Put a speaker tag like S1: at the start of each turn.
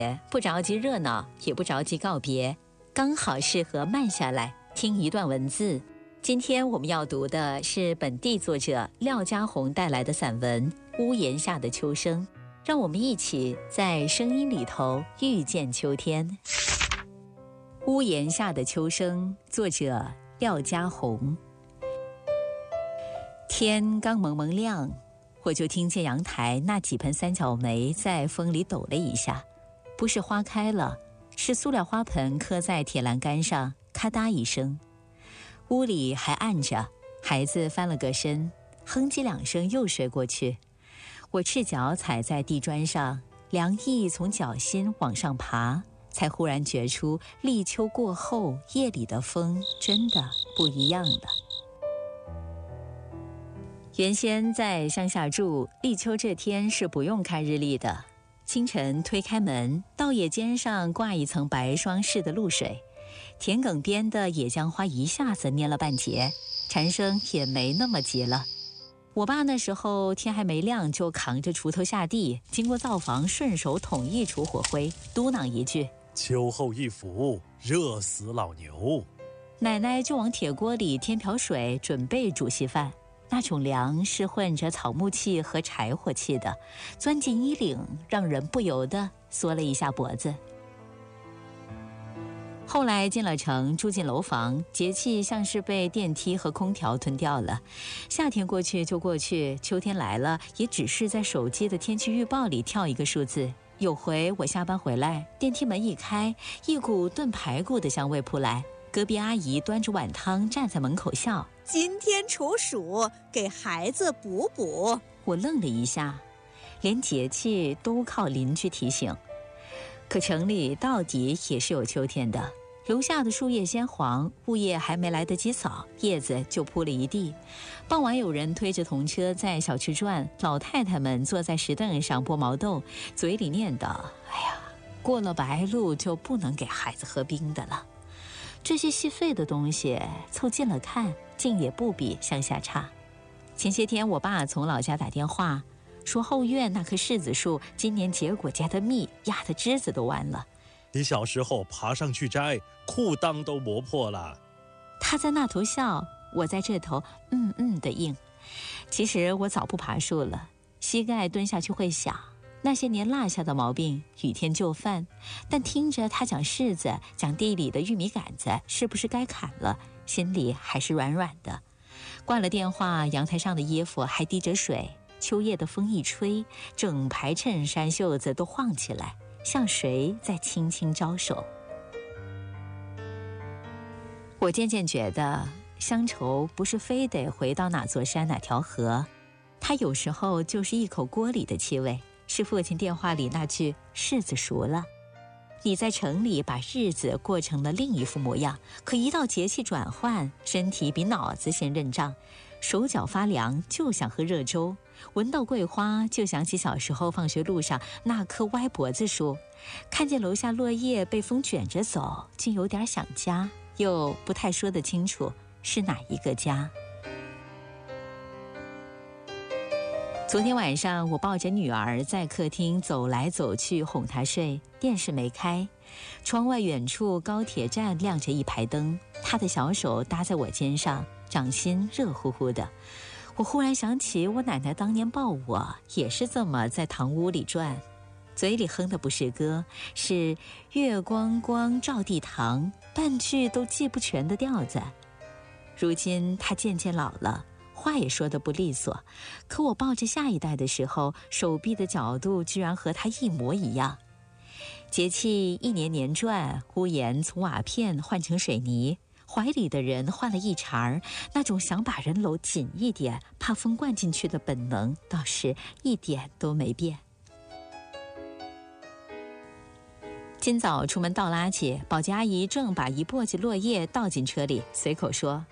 S1: 不着急热闹，也不着急告别，刚好适合慢下来听一段文字。今天我们要读的是本地作者廖家宏带来的散文《屋檐下的秋声》，让我们一起在声音里头遇见秋天。屋檐下的秋声，作者廖家宏。天刚蒙蒙亮，我就听见阳台那几盆三角梅在风里抖了一下，不是花开了，是塑料花盆磕在铁栏杆上，咔嗒一声。屋里还暗着，孩子翻了个身，哼唧两声又睡过去。我赤脚踩在地砖上，凉意从脚心往上爬，才忽然觉出立秋过后夜里的风真的不一样了。原先在乡下住，立秋这天是不用看日历的。清晨推开门，稻野尖上挂一层白霜似的露水，田埂边的野姜花一下子蔫了半截，蝉声也没那么急了。我爸那时候天还没亮就扛着锄头下地，经过灶房顺手捅一锄火灰，嘟囔一句：
S2: 秋后一伏，热死老牛。
S1: 奶奶就往铁锅里添瓢水，准备煮稀饭。那种凉是混着草木气和柴火气的，钻进衣领，让人不由得缩了一下脖子。后来进了城，住进楼房，节气像是被电梯和空调吞掉了。夏天过去就过去，秋天来了，也只是在手机的天气预报里跳一个数字。有回我下班回来，电梯门一开，一股炖排骨的香味扑来，隔壁阿姨端着碗汤站在门口笑：
S3: 今天处暑，给孩子补补。
S1: 我愣了一下，连节气都靠邻居提醒。可城里到底也是有秋天的，楼下的树叶鲜黄，物业还没来得及扫，叶子就铺了一地。傍晚有人推着童车在小区转，老太太们坐在石凳上剥毛豆，嘴里念叨：哎呀，过了白露就不能给孩子喝冰的了。这些细碎的东西凑近了看，竟也不比乡下差。前些天我爸从老家打电话说，后院那棵柿子树今年结果结得密，压得枝子都弯了。
S2: 你小时候爬上去摘，裤裆都磨破了。
S1: 他在那头笑，我在这头的应。其实我早不爬树了，膝盖蹲下去会响。那些年落下的毛病，雨天就犯。但听着他讲柿子，讲地里的玉米杆子是不是该砍了，心里还是软软的。挂了电话，阳台上的衣服还滴着水，秋夜的风一吹，整排衬衫袖子都晃起来，像谁在轻轻招手。我渐渐觉得，乡愁不是非得回到哪座山哪条河，它有时候就是一口锅里的气味，是父亲电话里那句柿子熟了。你在城里把日子过成了另一副模样，可一到节气转换，身体比脑子先认账，手脚发凉就想喝热粥，闻到桂花就想起小时候放学路上那棵歪脖子树，看见楼下落叶被风卷着走，竟有点想家，又不太说得清楚是哪一个家。昨天晚上我抱着女儿在客厅走来走去哄她睡，电视没开，窗外远处高铁站亮着一排灯，她的小手搭在我肩上，掌心热乎乎的。我忽然想起我奶奶当年抱我也是这么在堂屋里转，嘴里哼的不是歌，是月光光照地堂，半句都记不全的调子。如今她渐渐老了，话也说得不利索，可我抱着下一代的时候，手臂的角度居然和他一模一样。节气一年年转，屋檐从瓦片换成水泥，怀里的人换了一茬，那种想把人搂紧一点，怕风灌进去的本能倒是一点都没变。今早出门倒垃圾，保洁阿姨正把一簸箕落叶倒进车里，随口说：